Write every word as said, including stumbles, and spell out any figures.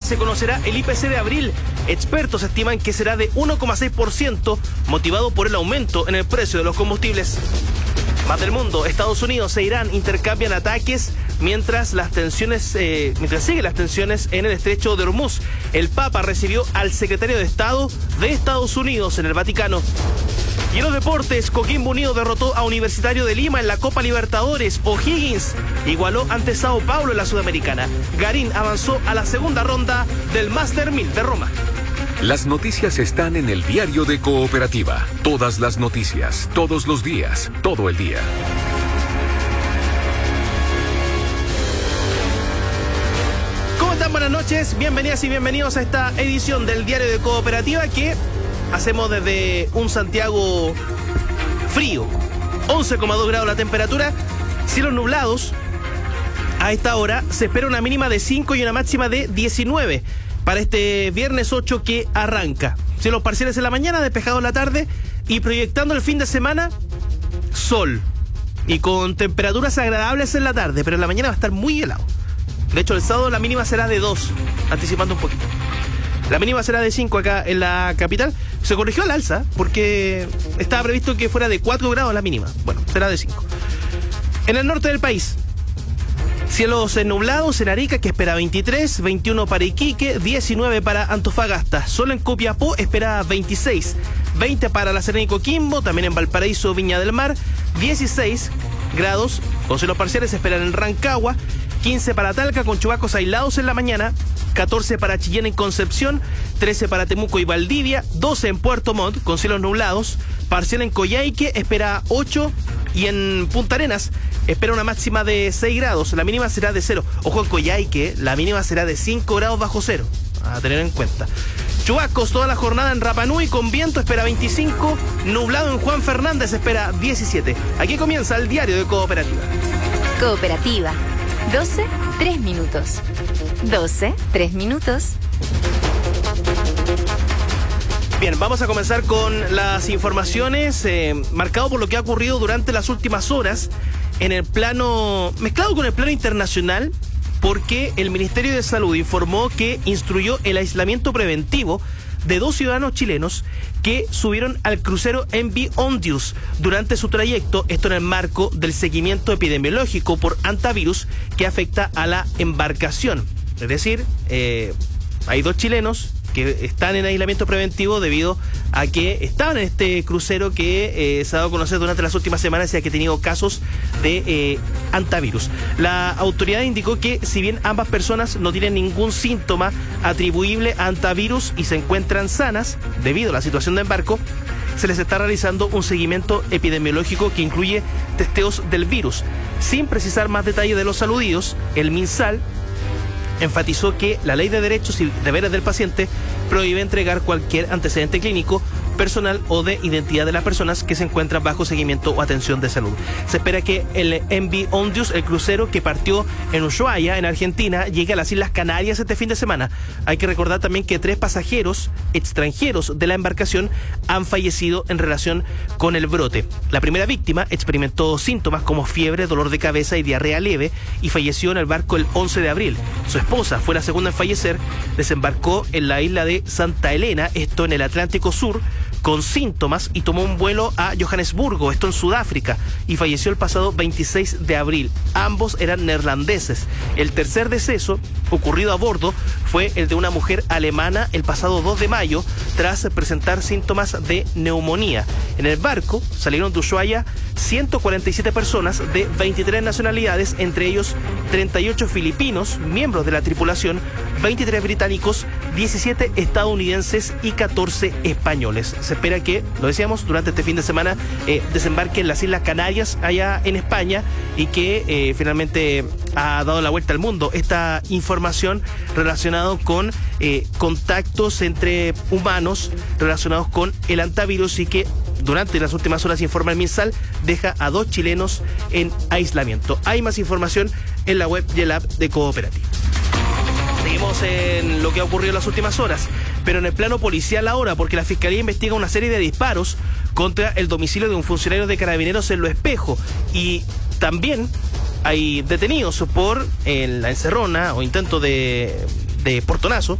se conocerá el I P C de abril. Expertos estiman que será de uno coma seis por ciento, motivado por el aumento en el precio de los combustibles. Más del mundo, Estados Unidos e Irán intercambian ataques mientras las tensiones, eh, mientras siguen las tensiones en el estrecho de Hormuz. El Papa recibió al secretario de Estado de Estados Unidos en el Vaticano. Y en los deportes, Coquimbo Unido derrotó a Universitario de Lima en la Copa Libertadores. O'Higgins igualó ante Sao Paulo en la Sudamericana. Garín avanzó a la segunda ronda del Master mil de Roma. Las noticias están en el diario de Cooperativa. Todas las noticias, todos los días, todo el día. ¿Cómo están? Buenas noches, bienvenidas y bienvenidos a esta edición del diario de Cooperativa que hacemos desde un Santiago frío. once coma dos grados la temperatura, cielos nublados. A esta hora se espera una mínima de cinco y una máxima de diecinueve. Para este viernes ocho que arranca. Cielos parciales en la mañana, despejado en la tarde y proyectando el fin de semana, sol. Y con temperaturas agradables en la tarde, pero en la mañana va a estar muy helado. De hecho, el sábado la mínima será de dos, anticipando un poquito. La mínima será de cinco acá en la capital. Se corrigió al alza porque estaba previsto que fuera de cuatro grados la mínima. Bueno, será de cinco. En el norte del país, cielos nublados en Arica, que espera veintitrés, veintiuno para Iquique, diecinueve para Antofagasta. Solo en Copiapó espera veintiséis, veinte para La Serena y Coquimbo, también en Valparaíso, Viña del Mar, dieciséis grados, con cielos parciales se esperan en Rancagua, quince para Talca con chubascos aislados en la mañana, catorce para Chillán y Concepción, trece para Temuco y Valdivia, doce en Puerto Montt con cielos nublados, parcial en Coyhaique, espera ocho, y en Punta Arenas espera una máxima de seis grados, la mínima será de cero. Ojo en Coyhaique, la mínima será de cinco grados bajo cero, a tener en cuenta. Chubascos toda la jornada en Rapa Nui con viento, espera veinticinco, nublado en Juan Fernández, espera diecisiete. Aquí comienza el diario de Cooperativa. Cooperativa, doce, tres minutos. doce, tres minutos. Bien, vamos a comenzar con las informaciones, eh, marcado por lo que ha ocurrido durante las últimas horas en el plano, mezclado con el plano internacional, porque el Ministerio de Salud informó que instruyó el aislamiento preventivo de dos ciudadanos chilenos que subieron al crucero M V Ondius durante su trayecto, esto en el marco del seguimiento epidemiológico por hantavirus que afecta a la embarcación. Es decir, eh, hay dos chilenos que están en aislamiento preventivo debido a que estaban en este crucero que eh, se ha dado a conocer durante las últimas semanas y que ha tenido casos de eh, hantavirus. La autoridad indicó que si bien ambas personas no tienen ningún síntoma atribuible a hantavirus y se encuentran sanas debido a la situación de embarco, se les está realizando un seguimiento epidemiológico que incluye testeos del virus. Sin precisar más detalles de los aludidos, el MinSal enfatizó que la ley de derechos y deberes del paciente prohíbe entregar cualquier antecedente clínico, personal o de identidad de las personas que se encuentran bajo seguimiento o atención de salud. Se espera que el M V Ondius, el crucero que partió en Ushuaia, en Argentina, llegue a las Islas Canarias este fin de semana. Hay que recordar también que tres pasajeros extranjeros de la embarcación han fallecido en relación con el brote. La primera víctima experimentó síntomas como fiebre, dolor de cabeza y diarrea leve y falleció en el barco el once de abril. Su esposa fue la segunda en fallecer, desembarcó en la isla de Santa Elena, esto en el Atlántico Sur, con síntomas y tomó un vuelo a Johannesburgo, esto en Sudáfrica, y falleció el pasado veintiséis de abril. Ambos eran neerlandeses. El tercer deceso ocurrido a bordo fue el de una mujer alemana el pasado dos de mayo tras presentar síntomas de neumonía. En el barco salieron de Ushuaia ciento cuarenta y siete personas de veintitrés nacionalidades, entre ellos treinta y ocho filipinos, miembros de la tripulación, veintitrés británicos, diecisiete estadounidenses y catorce españoles. Se espera que, lo decíamos, durante este fin de semana eh, desembarque en las Islas Canarias, allá en España, y que eh, finalmente ha dado la vuelta al mundo esta información relacionada con eh, contactos entre humanos relacionados con el hantavirus y que durante las últimas horas, informa el MinSal, deja a dos chilenos en aislamiento. Hay más información en la web y el app de Cooperativa. Seguimos en lo que ha ocurrido en las últimas horas, pero en el plano policial ahora, porque la Fiscalía investiga una serie de disparos contra el domicilio de un funcionario de Carabineros en Lo Espejo, y también hay detenidos por eh, la encerrona o intento de, de portonazo